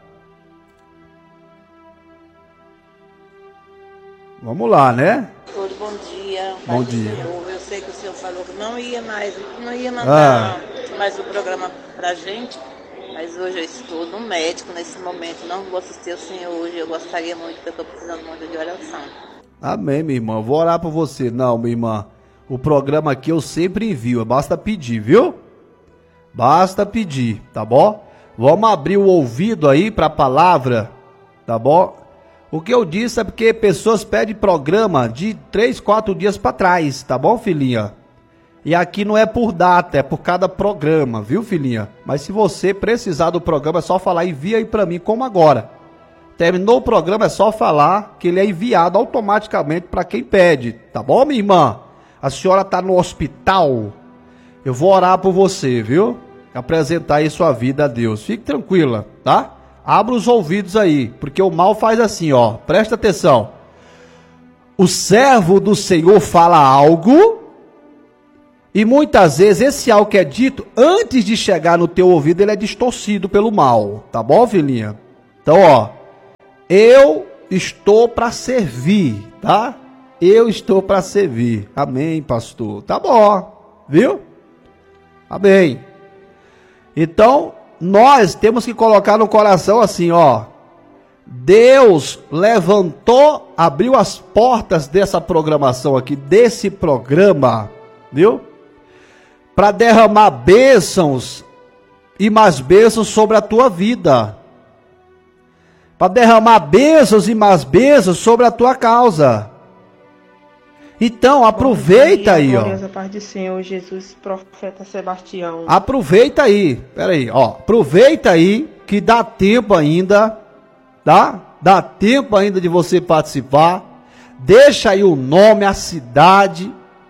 S1: Vamos lá, né?
S4: Todo bom dia.
S1: Bom dia.
S4: Eu sei que o senhor falou que não ia mais, não ia mandar
S1: Ah.
S4: mais o programa pra gente, mas hoje eu estou no médico nesse momento, não vou assistir o senhor hoje, eu gostaria muito, porque eu estou precisando muito de oração.
S1: Amém, minha irmã. Vou orar por você. Não, minha irmã. O programa aqui eu sempre envio. Basta pedir, viu? Basta pedir, tá bom? Vamos abrir o ouvido aí para a palavra, tá bom? O que eu disse é porque pessoas pedem programa de três, quatro dias para trás, tá bom, filhinha? E aqui não é por data, é por cada programa, viu, filhinha? Mas se você precisar do programa, é só falar, envia aí para mim, como agora. Terminou o programa, é só falar que ele é enviado automaticamente para quem pede, tá bom, minha irmã? A senhora está no hospital, eu vou orar por você, viu? Apresentar aí sua vida a Deus. Fique tranquila, tá? Abra os ouvidos aí, porque o mal faz assim, ó. Presta atenção. O servo do Senhor fala algo, e muitas vezes esse algo que é dito, antes de chegar no teu ouvido, ele é distorcido pelo mal. Tá bom, filhinha? Então, ó. Eu estou para servir, tá? Eu estou para servir. Amém, pastor. Tá bom, viu? Amém. Então, nós temos que colocar no coração assim, ó. Deus levantou, abriu as portas dessa programação aqui, desse programa, viu? Para derramar bênçãos e mais bênçãos sobre a tua vida. Para derramar bênçãos e mais bênçãos sobre a tua causa. Então, aproveita aí, ó.
S2: Glória a paz do Senhor Jesus, profeta Sebastião.
S1: Aproveita aí, peraí, ó. Aproveita aí que dá tempo ainda, tá? Dá tempo ainda de você participar. Deixa aí o nome, a cidade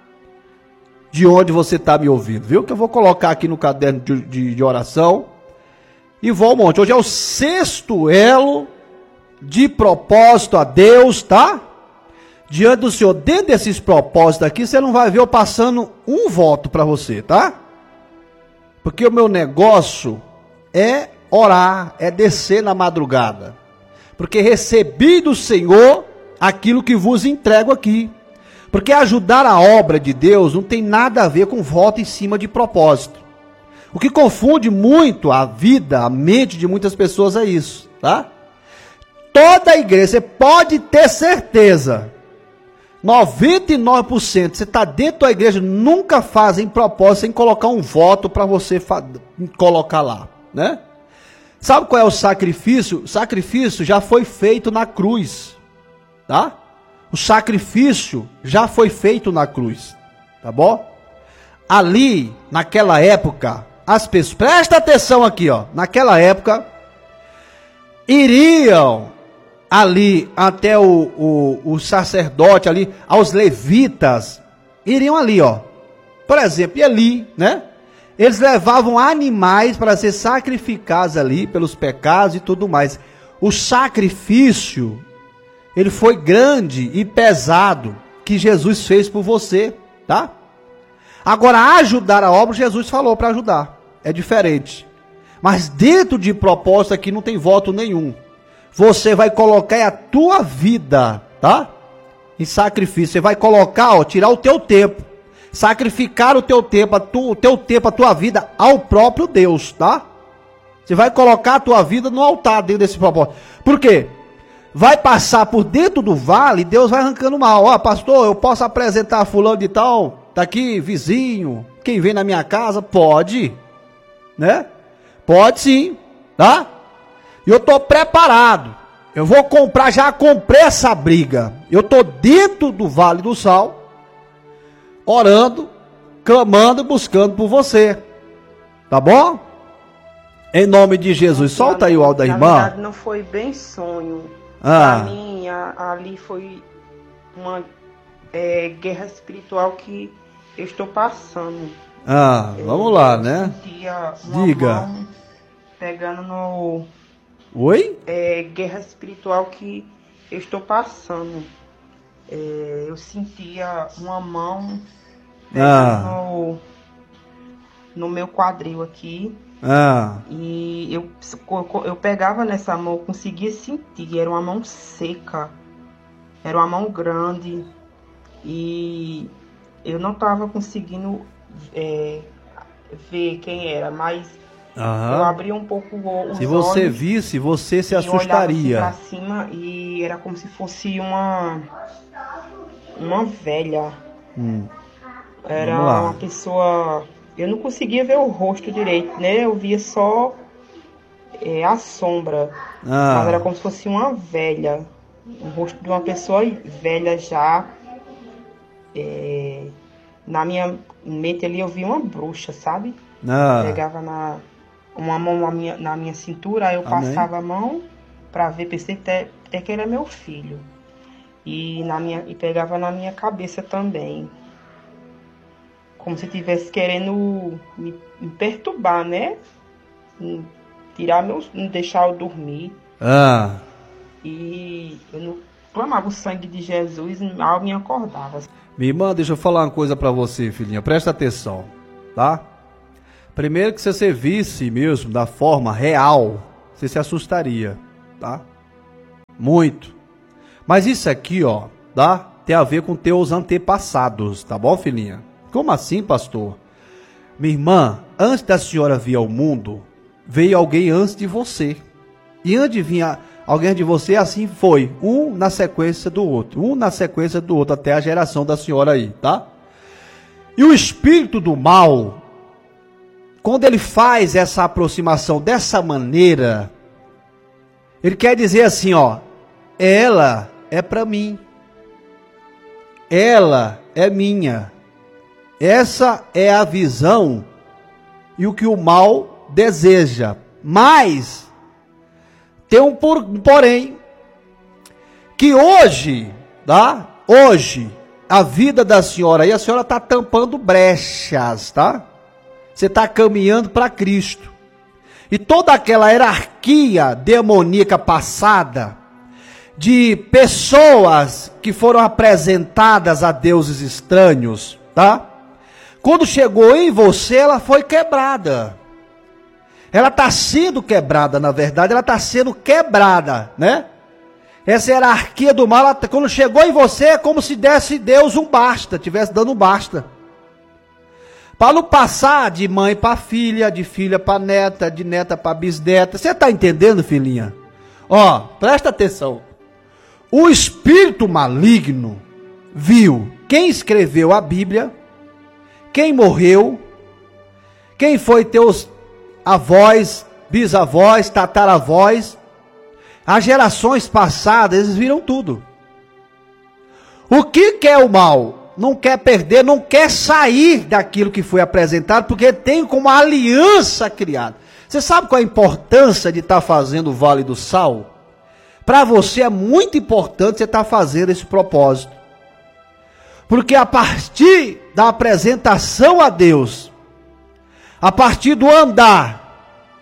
S1: de onde você está me ouvindo, viu? Que eu vou colocar aqui no caderno de, de, de oração. E vou ao monte. Hoje é o sexto elo de propósito a Deus, tá? Diante do Senhor, dentro desses propósitos aqui, você não vai ver eu passando um voto para você, tá? Porque o meu negócio é orar, é descer na madrugada. Porque recebi do Senhor aquilo que vos entrego aqui. Porque ajudar a obra de Deus não tem nada a ver com voto em cima de propósito. O que confunde muito a vida, a mente de muitas pessoas é isso, tá? Toda a igreja, você pode ter certeza, noventa e nove por cento, você está dentro da igreja, nunca fazem propósito sem colocar um voto para você colocar lá, né? Sabe qual é o sacrifício? O sacrifício já foi feito na cruz, tá? O sacrifício já foi feito na cruz, tá bom? Ali, naquela época, as pessoas, presta atenção aqui, ó, naquela época, iriam ali até o, o, o sacerdote ali, aos levitas, iriam ali, ó, por exemplo, e ali, né, eles levavam animais para ser sacrificados ali, pelos pecados e tudo mais. O sacrifício, ele foi grande e pesado que Jesus fez por você, tá? Agora, ajudar a obra, Jesus falou para ajudar. É diferente. Mas dentro de propósito aqui não tem voto nenhum. Você vai colocar a tua vida, tá? Em sacrifício. Você vai colocar, ó, tirar o teu tempo. Sacrificar o teu tempo, a tu, o teu tempo, a tua vida ao próprio Deus, tá? Você vai colocar a tua vida no altar dentro desse propósito. Por quê? Vai passar por dentro do vale, Deus vai arrancando mal. Ó, pastor, eu posso apresentar fulano de tal, tá aqui, vizinho, quem vem na minha casa? Pode, né? Pode sim, tá? E eu tô preparado. Eu vou comprar, já comprei essa briga. Eu tô dentro do Vale do Sal, orando, clamando, buscando por você. Tá bom? Em nome de Jesus. Solta aí o áudio da irmã.
S5: Na verdade, não foi bem sonho.
S1: Ah.
S5: Pra mim, a, ali foi uma é, guerra espiritual que eu estou passando.
S1: Ah, vamos lá,
S5: eu
S1: né?
S5: Sentia uma
S1: Diga.
S5: Mão pegando no...
S1: Oi?
S5: É, guerra espiritual que eu estou passando. É, eu sentia uma mão pegando
S1: Ah.
S5: no, no meu quadril aqui.
S1: Ah.
S5: E eu, eu pegava nessa mão, eu conseguia sentir, era uma mão seca, era uma mão grande. E eu não estava conseguindo é, ver quem era, mas
S1: Aham.
S5: eu abri um pouco os
S1: Se você
S5: olhos
S1: visse, você se
S5: e olhava assim
S1: assustaria.
S5: pra cima e era como se fosse uma, uma velha.
S1: Hum.
S5: Era
S1: Vamos lá.
S5: uma pessoa... Eu não conseguia ver o rosto direito, né? Eu via só é, a sombra.
S1: Ah.
S5: Mas era como se fosse uma velha. O rosto de uma pessoa velha já. É, na minha mente ali eu vi uma bruxa, sabe?
S1: Ah.
S5: Pegava na, uma mão na minha, na minha cintura, aí eu
S1: Amém.
S5: passava a mão pra ver, pensei até, até que era meu filho. E, na minha, e pegava na minha cabeça também. Como se estivesse querendo me, me perturbar, né? Tirar meus... Não deixar eu dormir.
S1: Ah.
S5: E eu não clamava o sangue de Jesus e mal me acordava.
S1: Minha irmã, deixa eu falar uma coisa pra você, filhinha. Presta atenção, tá? Primeiro que se você visse mesmo da forma real, você se assustaria, tá? Muito. Mas isso aqui, ó, tá? Tem a ver com teus antepassados, tá bom, filhinha? Como assim, pastor? Minha irmã, antes da senhora vir ao mundo, veio alguém antes de você. E antes de vir alguém de você, assim foi. Um na sequência do outro. Um na sequência do outro, até a geração da senhora aí, tá? E o espírito do mal, quando ele faz essa aproximação dessa maneira, ele quer dizer assim, ó, ela é para mim. Ela é minha. Essa é a visão e o que o mal deseja. Mas tem um por, porém que hoje, tá? Hoje a vida da senhora aí, a senhora está tampando brechas, tá? Você está caminhando para Cristo. E toda aquela hierarquia demoníaca passada de pessoas que foram apresentadas a deuses estranhos, tá? Quando chegou em você, ela foi quebrada. Ela está sendo quebrada, na verdade, ela está sendo quebrada, né? Essa hierarquia do mal, ela, quando chegou em você, é como se desse Deus um basta, estivesse dando um basta. Para não passar de mãe para filha, de filha para neta, de neta para bisneta. Você está entendendo, filhinha? Ó, presta atenção. O espírito maligno viu quem escreveu a Bíblia, quem morreu, quem foi teus avós, bisavós, tataravós, as gerações passadas, eles viram tudo. O que quer o mal? Não quer perder, não quer sair daquilo que foi apresentado, porque tem como aliança criada. Você sabe qual é a importância de estar fazendo o Vale do Sal? Para você é muito importante você estar fazendo esse propósito. Porque a partir da apresentação a Deus, a partir do andar,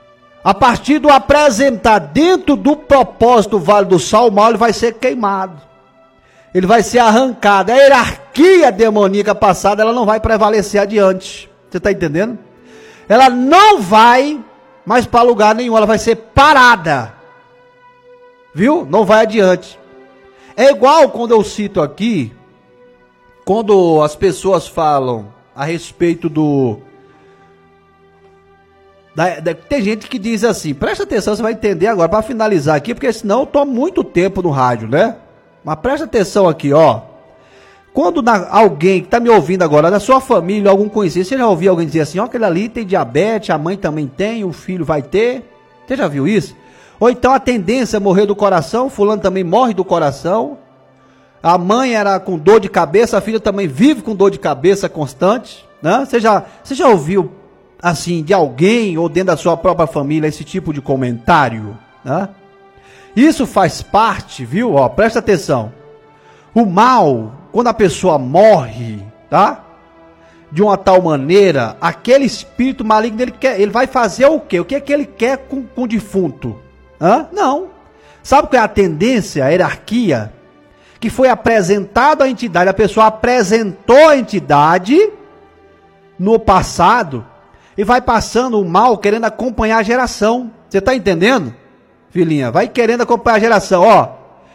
S1: a partir do apresentar dentro do propósito do Vale do Sal, o mal ele vai ser queimado. Ele vai ser arrancado. A hierarquia demoníaca passada, ela não vai prevalecer adiante. Você está entendendo? Ela não vai mais para lugar nenhum, ela vai ser parada. Viu? Não vai adiante. É igual quando eu cito aqui, quando as pessoas falam a respeito do... Da, da, tem gente que diz assim, presta atenção, você vai entender agora, para finalizar aqui, porque senão eu tomo muito tempo no rádio, né? Mas presta atenção aqui, ó. Quando na, alguém que está me ouvindo agora, na sua família, algum conhecido, você já ouviu alguém dizer assim, ó, aquele ali tem diabetes, a mãe também tem, o filho vai ter? Você já viu isso? Ou então a tendência é morrer do coração, fulano também morre do coração. A mãe era com dor de cabeça, a filha também vive com dor de cabeça constante, né? Você já, você já ouviu, assim, de alguém ou dentro da sua própria família esse tipo de comentário, né? Isso faz parte, viu? Ó, presta atenção. O mal, quando a pessoa morre, tá? De uma tal maneira, aquele espírito maligno, ele, quer, ele vai fazer o quê? O que é que ele quer com, com o defunto? Hã? Não. Sabe qual é a tendência, a hierarquia? Que foi apresentado à entidade, a pessoa apresentou a entidade no passado e vai passando o mal querendo acompanhar a geração. Você está entendendo, filhinha? Vai querendo acompanhar a geração. Ó,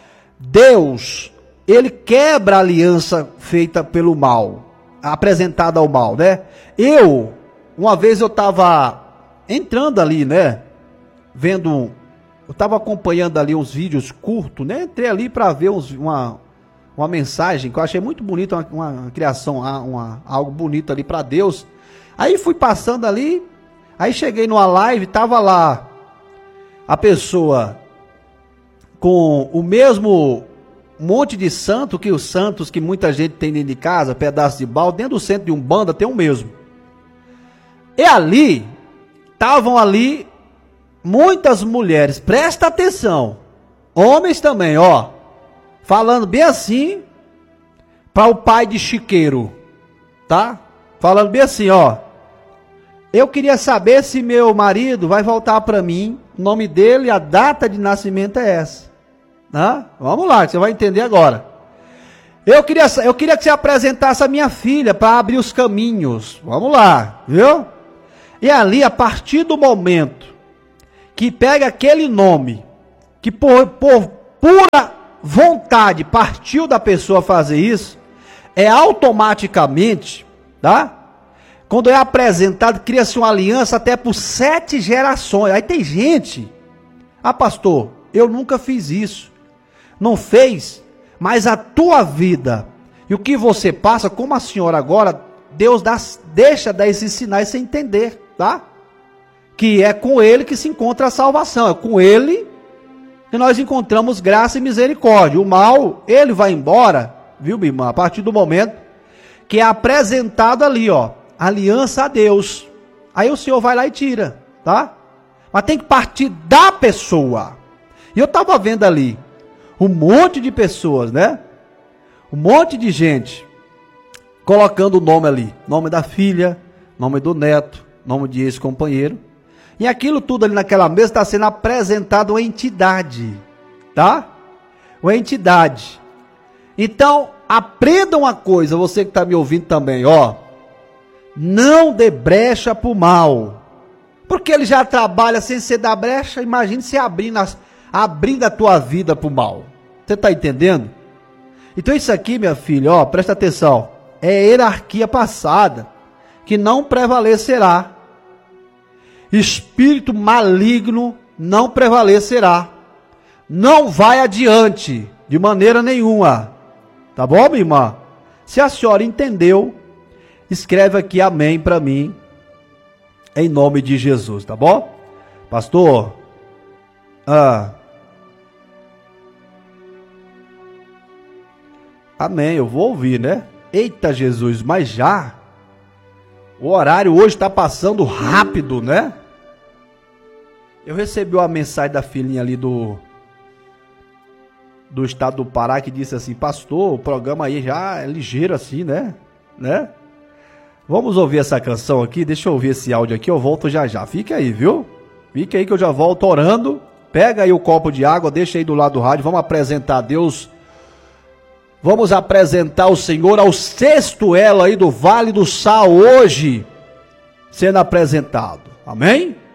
S1: Deus, ele quebra a aliança feita pelo mal, apresentada ao mal, né? Eu, uma vez eu estava entrando ali, né? Vendo, eu estava acompanhando ali uns vídeos curtos, né? Entrei ali para ver uns, uma, uma mensagem que eu achei muito bonita, uma, uma criação, uma, algo bonito ali para Deus. Aí fui passando ali, aí cheguei numa live, tava lá a pessoa com o mesmo monte de santo que os santos que muita gente tem dentro de casa, pedaço de balde, dentro do centro de Umbanda tem o mesmo. E ali, estavam ali muitas mulheres, presta atenção, homens também, ó, falando bem assim para o pai de Chiqueiro, tá? Falando bem assim, ó, eu queria saber se meu marido vai voltar para mim, o nome dele, a data de nascimento é essa. Né? Vamos lá, você vai entender agora. Eu queria, eu queria que você apresentasse a minha filha para abrir os caminhos. Vamos lá, viu? E ali, a partir do momento que pega aquele nome, que por, por pura vontade partiu da pessoa fazer isso, é automaticamente, tá? Quando é apresentado, cria-se uma aliança até por sete gerações. Aí tem gente, ah pastor, eu nunca fiz isso. Não fez, mas a tua vida e o que você passa, como a senhora agora, Deus dá, deixa dar esses sinais sem entender, tá? Que é com ele que se encontra a salvação, é com ele que nós encontramos graça e misericórdia. O mal, ele vai embora, viu, minha irmã? A partir do momento que é apresentado ali, ó, aliança a Deus. Aí o Senhor vai lá e tira, tá? Mas tem que partir da pessoa. E eu estava vendo ali um monte de pessoas, né? Um monte de gente colocando o nome ali, nome da filha, nome do neto, nome de ex-companheiro. E aquilo tudo ali naquela mesa está sendo apresentado uma entidade, tá? Uma entidade. Então, aprenda uma coisa, você que está me ouvindo também, ó. Não dê brecha para o mal. Porque ele já trabalha sem ser da brecha, imagine se abrindo, as, abrindo a tua vida para o mal. Você está entendendo? Então isso aqui, minha filha, ó, presta atenção. É hierarquia passada, que não prevalecerá. Espírito maligno não prevalecerá. Não vai adiante, de maneira nenhuma. Tá bom, minha irmã? Se a senhora entendeu, escreve aqui amém para mim, em nome de Jesus, tá bom? Pastor, ah, amém, eu vou ouvir, né? Eita Jesus, mas já? O horário hoje está passando rápido, né? Eu recebi uma mensagem da filhinha ali do, do estado do Pará, que disse assim, pastor, o programa aí já é ligeiro assim, né? Né? Vamos ouvir essa canção aqui, deixa eu ouvir esse áudio aqui, eu volto já já, fica aí, viu? Fique aí que eu já volto orando. Pega aí o copo de água, deixa aí do lado do rádio. Vamos apresentar a Deus. Vamos apresentar o Senhor ao sexto elo aí do Vale do Sal hoje, sendo apresentado. Amém?